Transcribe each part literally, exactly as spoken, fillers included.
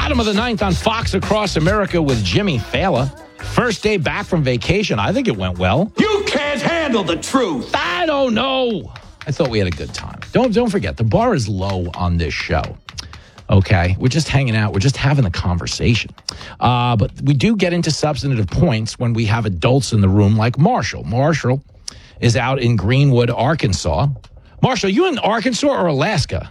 Bottom of the ninth on Fox Across America with Jimmy Fallon. First day back from vacation. I think it went well. You can't handle the truth. I don't know. I thought we had a good time. Don't don't forget, the bar is low on this show. Okay, we're just hanging out. We're just having a conversation. Uh, but we do get into substantive points when we have adults in the room like Marshall. Marshall is out in Greenwood, Arkansas. Marshall, you in Arkansas or Alaska?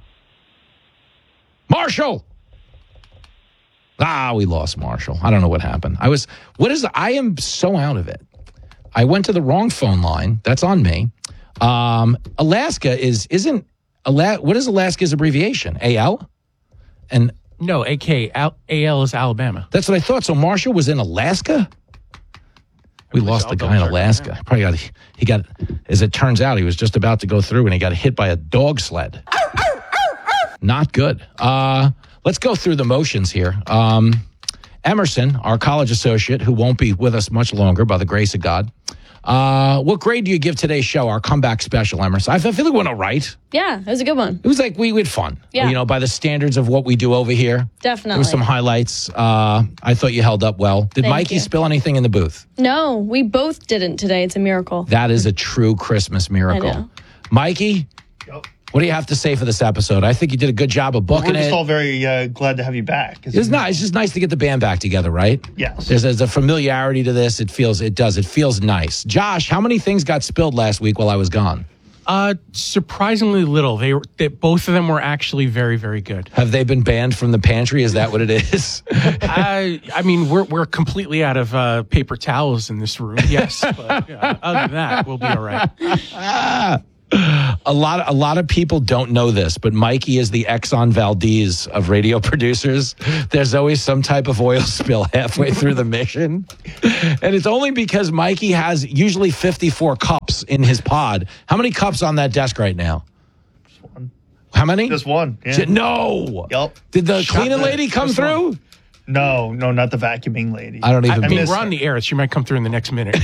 Marshall! Ah, we lost Marshall. I don't know what happened. I was, what is, I am so out of it. I went to the wrong phone line. That's on me. Um, Alaska is, isn't, Ala- what is Alaska's abbreviation? A L? And no, A K, A L is Alabama. That's what I thought. So Marshall was in Alaska? We lost the guy in Alaska. Probably got, he got, as it turns out, he was just about to go through and he got hit by a dog sled. Not good. Uh, let's go through the motions here. Um, Emerson, our college associate, who won't be with us much longer by the grace of God. Uh, what grade do you give today's show, our comeback special, Emerson? I feel like it went all right. Yeah, it was a good one. It was like we, we had fun. Yeah. You know, by the standards of what we do over here. Definitely. There were some highlights. Uh, I thought you held up well. Did Thank Mikey you. spill anything in the booth? No, we both didn't today. It's a miracle. That is a true Christmas miracle. I know. Mikey? Yep. What do you have to say for this episode? I think you did a good job of booking We're just it. all very uh, glad to have you back. It's not. It's just nice to get the band back together, right? Yes. There's, there's a familiarity to this. It feels. It does. It feels nice. Josh, how many things got spilled last week while I was gone? Uh, surprisingly little. They, were, they both of them were actually very, very good. Have they been banned from the pantry? Is that what it is? I, I mean, we're we're completely out of uh, paper towels in this room. Yes, but yeah, other than that, we'll be all right. ah. A lot, a lot of people don't know this, but Mikey is the Exxon Valdez of radio producers. There's always some type of oil spill halfway through the mission. And it's only because Mikey has usually fifty-four cups in his pod. How many cups on that desk right now? Just one. How many? Just one. Yeah. No. Yep. Did the Shot cleaning the- lady come just through? one. No, no, not the vacuuming lady. I don't even. I, I mean, miss we're her. on the air. She might come through in the next minute.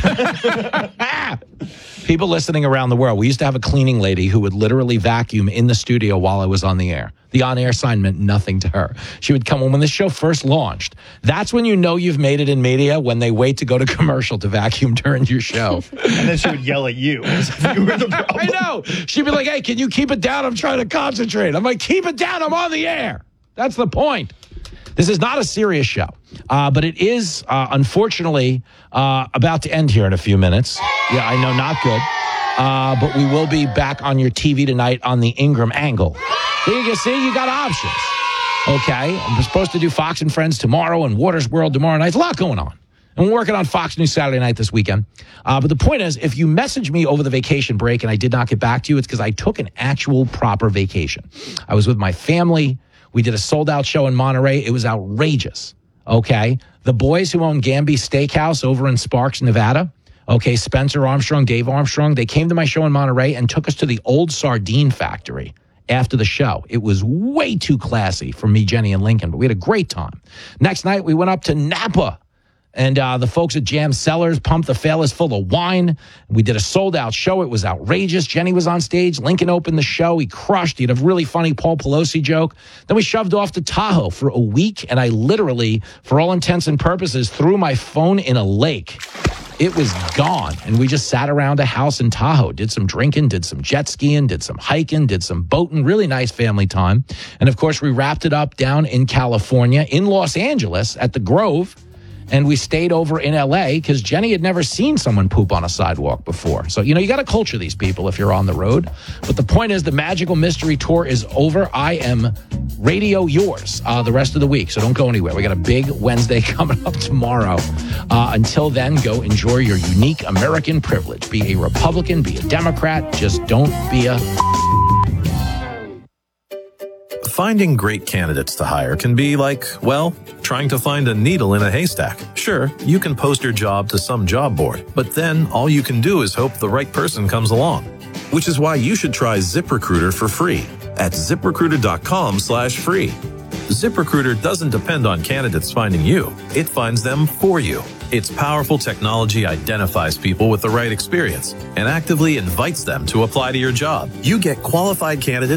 People listening around the world, we used to have a cleaning lady who would literally vacuum in the studio while I was on the air. The on-air sign meant nothing to her. She would come when the show first launched. That's when you know you've made it in media, when they wait to go to commercial to vacuum during your show. And then she would yell at you as if you were the problem. I know. She'd be like, hey, can you keep it down? I'm trying to concentrate. I'm like, keep it down. I'm on the air. That's the point. This is not a serious show, uh, but it is, uh, unfortunately, uh, about to end here in a few minutes. Yeah, I know, not good. Uh, but we will be back on your T V tonight on the Ingram Angle. There you go. See, you got options. Okay, I'm supposed to do Fox and Friends tomorrow and Waters World tomorrow night. There's a lot going on. And we're working on Fox News Saturday night this weekend. Uh, but the point is, if you message me over the vacation break and I did not get back to you, it's because I took an actual proper vacation. I was with my family. We did a sold-out show in Monterey. It was outrageous, okay? The boys who own Gamby Steakhouse over in Sparks, Nevada, okay, Spencer Armstrong, Dave Armstrong, they came to my show in Monterey and took us to the old sardine factory after the show. It was way too classy for me, Jenny, and Lincoln, but we had a great time. Next night, we went up to Napa. And uh, the folks at Jam Cellars pumped the Fellas full of wine. We did a sold-out show. It was outrageous. Jenny was on stage. Lincoln opened the show. He crushed. He had a really funny Paul Pelosi joke. Then we shoved off to Tahoe for a week, and I literally, for all intents and purposes, threw my phone in a lake. It was gone, and we just sat around a house in Tahoe, did some drinking, did some jet skiing, did some hiking, did some boating. Really nice family time. And, of course, we wrapped it up down in California, in Los Angeles, at the Grove. And we stayed over in L A because Jenny had never seen someone poop on a sidewalk before. So, you know, you got to culture these people if you're on the road. But the point is, the Magical Mystery Tour is over. I am radio yours uh, the rest of the week. So don't go anywhere. We got a big Wednesday coming up tomorrow. Uh, until then, go enjoy your unique American privilege. Be a Republican, be a Democrat. Just don't be a... Finding great candidates to hire can be like, well, trying to find a needle in a haystack. Sure, you can post your job to some job board, but then all you can do is hope the right person comes along. Which is why you should try ZipRecruiter for free at ZipRecruiter.com slash free. ZipRecruiter doesn't depend on candidates finding you. It finds them for you. Its powerful technology identifies people with the right experience and actively invites them to apply to your job. You get qualified candidates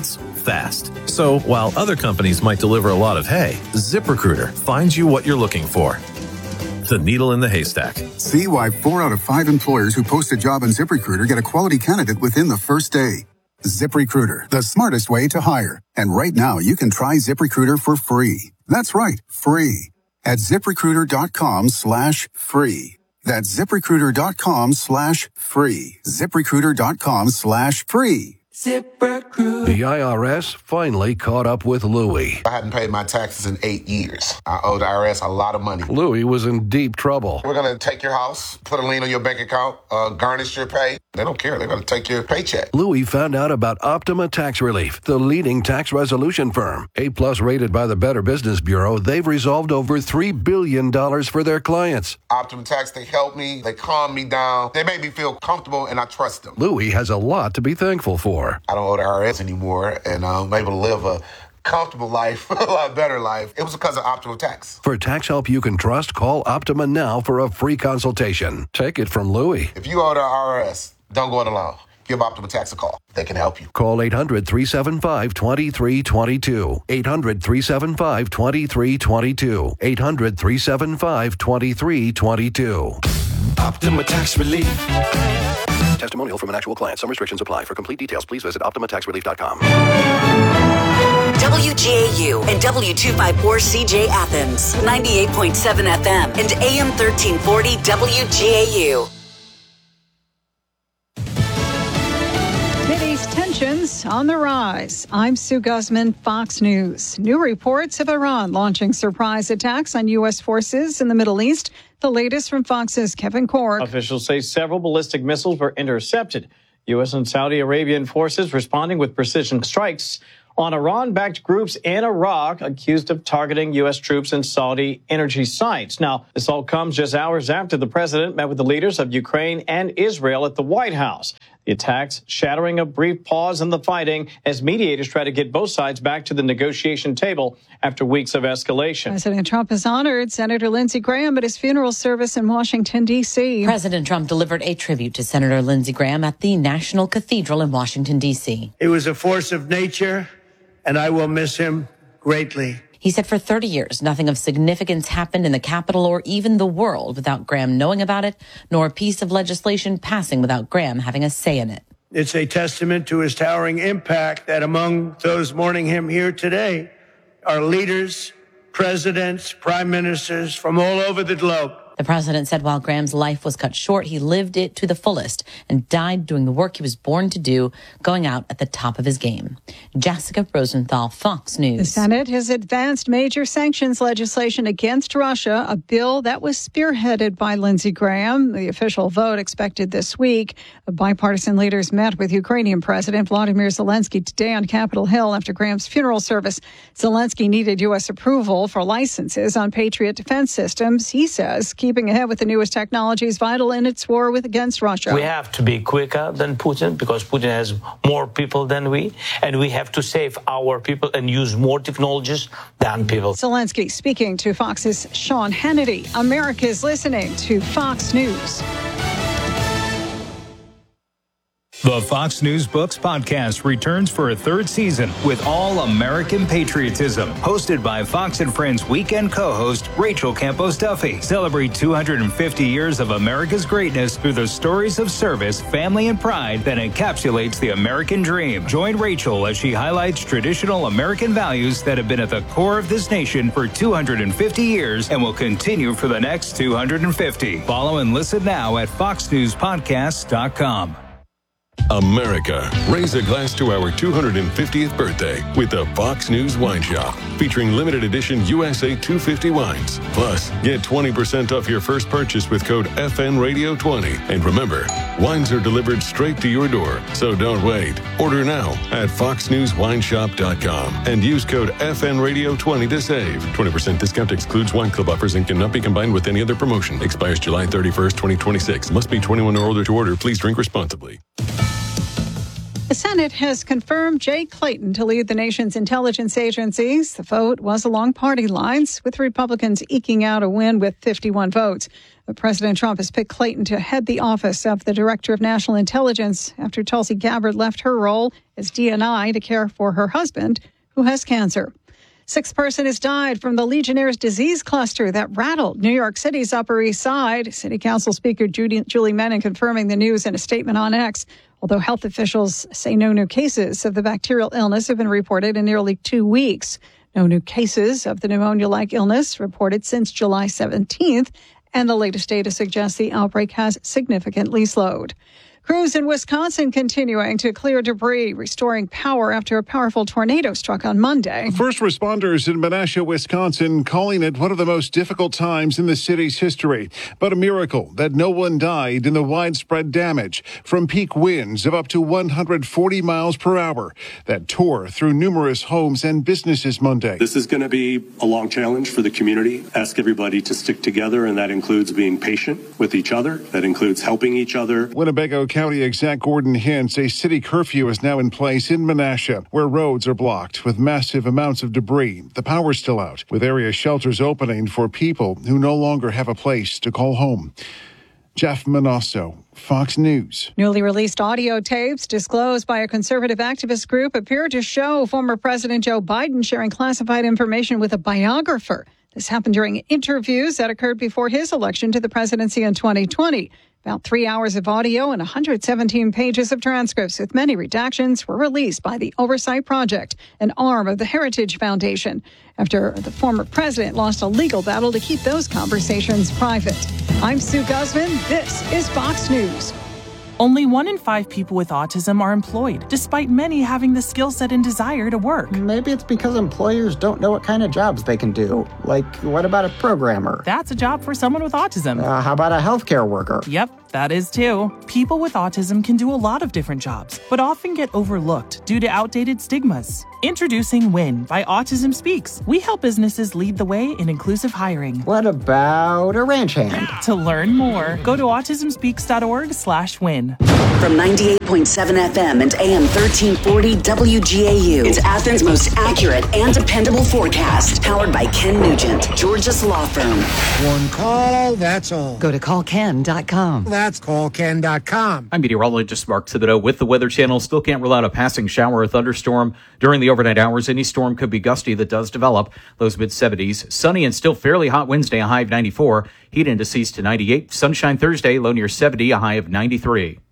fast. So while other companies might deliver a lot of hay, ZipRecruiter finds you what you're looking for. The needle in the haystack. See why four out of five employers who post a job on ZipRecruiter get a quality candidate within the first day. ZipRecruiter, the smartest way to hire. And right now, you can try ZipRecruiter for free. That's right, free. At ZipRecruiter.com slash free. That's ZipRecruiter.com slash free. ZipRecruiter.com slash free. ZipRecruiter. The I R S finally caught up with Louie. I hadn't paid my taxes in eight years. I owed the I R S a lot of money. Louie was in deep trouble. We're going to take your house, put a lien on your bank account, uh, garnish your pay. They don't care. They're going to take your paycheck. Louie found out about Optima Tax Relief, the leading tax resolution firm. A-plus rated by the Better Business Bureau, they've resolved over three billion dollars for their clients. Optima Tax, they help me. They calm me down. They make me feel comfortable, and I trust them. Louie has a lot to be thankful for. I don't owe the I R S anymore, and I'm able to live a comfortable life, a lot better life. It was because of Optima Tax. For tax help you can trust, call Optima now for a free consultation. Take it from Louie. If you owe the I R S, don't go it alone. Give Optima Tax a call. They can help you. Call eight hundred, three seven five, two three two two. eight hundred, three seven five, two three two two. eight hundred, three seven five, two three two two. Optima Tax Relief. Testimonial from an actual client. Some restrictions apply. For complete details, please visit optima tax relief dot com. W G A U and W two fifty-four C J Athens, ninety-eight point seven F M and A M thirteen forty W G A U. Mideast tensions on the rise. I'm Sue Guzman, Fox News. New reports of Iran launching surprise attacks on U S forces in the Middle East. The latest from Fox's Kevin Cork. Officials say several ballistic missiles were intercepted. U S and Saudi Arabian forces responding with precision strikes on Iran-backed groups in Iraq accused of targeting U S troops and Saudi energy sites. Now, this all comes just hours after the president met with the leaders of Ukraine and Israel at the White House. The attacks shattering a brief pause in the fighting as mediators try to get both sides back to the negotiation table after weeks of escalation. President Trump has honored Senator Lindsey Graham at his funeral service in Washington, D C. President Trump delivered a tribute to Senator Lindsey Graham at the National Cathedral in Washington, D C. He was a force of nature, and I will miss him greatly. He said for thirty years, nothing of significance happened in the Capitol or even the world without Graham knowing about it, nor a piece of legislation passing without Graham having a say in it. It's a testament to his towering impact that among those mourning him here today are leaders, presidents, prime ministers from all over the globe. The president said while Graham's life was cut short, he lived it to the fullest and died doing the work he was born to do, going out at the top of his game. Jessica Rosenthal, Fox News. The Senate has advanced major sanctions legislation against Russia, a bill that was spearheaded by Lindsey Graham. The official vote expected this week. Bipartisan leaders met with Ukrainian President Vladimir Zelensky today on Capitol Hill after Graham's funeral service. Zelensky needed U S approval for licenses on Patriot defense systems. He says keeping ahead with the newest technology is vital in its war with against Russia. We have to be quicker than Putin because Putin has more people than we, and we have to save our people and use more technologies than people. Zelensky speaking to Fox's Sean Hannity. America is listening to Fox News. The Fox News Books podcast returns for a third season with all American patriotism. Hosted by Fox and Friends weekend co-host Rachel Campos Duffy. Celebrate two hundred fifty years of America's greatness through the stories of service, family, and pride that encapsulates the American dream. Join Rachel as she highlights traditional American values that have been at the core of this nation for two hundred fifty years and will continue for the next two hundred fifty. Follow and listen now at fox news podcasts dot com. America, raise a glass to our two hundred fiftieth birthday with the Fox News Wine Shop, featuring limited edition U S A two fifty wines. Plus, get twenty percent off your first purchase with code F N Radio twenty. And remember, wines are delivered straight to your door, so don't wait. Order now at fox news wine shop dot com and use code F N Radio twenty to save. twenty percent discount excludes wine club offers and cannot be combined with any other promotion. Expires July thirty-first, twenty twenty-six. Must be twenty-one or older to order. Please drink responsibly. The Senate has confirmed Jay Clayton to lead the nation's intelligence agencies. The vote was along party lines, with Republicans eking out a win with fifty-one votes. But President Trump has picked Clayton to head the office of the Director of National Intelligence after Tulsi Gabbard left her role as D N I to care for her husband, who has cancer. Sixth person has died from the Legionnaire's disease cluster that rattled New York City's Upper East Side. City Council Speaker Judy, Julie Menon confirming the news in a statement on X. Although health officials say no new cases of the bacterial illness have been reported in nearly two weeks. No new cases of the pneumonia-like illness reported since July seventeenth, and the latest data suggests the outbreak has significantly slowed. Crews in Wisconsin continuing to clear debris, restoring power after a powerful tornado struck on Monday. First responders in Menasha, Wisconsin, calling it one of the most difficult times in the city's history. But a miracle that no one died in the widespread damage from peak winds of up to one hundred forty miles per hour that tore through numerous homes and businesses Monday. This is going to be a long challenge for the community. Ask everybody to stick together, and that includes being patient with each other. That includes helping each other. Winnebago County Exec Gordon hints a city curfew is now in place in Menasha, where roads are blocked with massive amounts of debris. The power's still out, with area shelters opening for people who no longer have a place to call home. Jeff Manasso, Fox News. Newly released audio tapes disclosed by a conservative activist group appear to show former President Joe Biden sharing classified information with a biographer. This happened during interviews that occurred before his election to the presidency in twenty twenty. About three hours of audio and one hundred seventeen pages of transcripts with many redactions were released by the Oversight Project, an arm of the Heritage Foundation, after the former president lost a legal battle to keep those conversations private. I'm Sue Guzman. This is Fox News. Only one in five people with autism are employed, despite many having the skill set and desire to work. Maybe it's because employers don't know what kind of jobs they can do. Like, what about a programmer? That's a job for someone with autism. Uh, how about a healthcare worker? Yep, that is too. People with autism can do a lot of different jobs, but often get overlooked due to outdated stigmas. Introducing WIN by Autism Speaks. We help businesses lead the way in inclusive hiring. What about a ranch hand? To learn more, go to autism speaks dot org slash win. From ninety-eight point seven F M and A M thirteen forty W G A U, it's Athens' most accurate and dependable forecast. Powered by Ken Nugent, Georgia's law firm. One call, that's all. Go to call ken dot com. That's call ken dot com. I'm meteorologist Mark Thibodeau with the Weather Channel. Still can't rule out a passing shower or thunderstorm during the overnight hours. Any storm could be gusty that does develop. Lows mid seventies. Sunny and still fairly hot Wednesday, a high of ninety-four. Heat indices to ninety-eight. Sunshine Thursday, low near seventy, a high of ninety-three.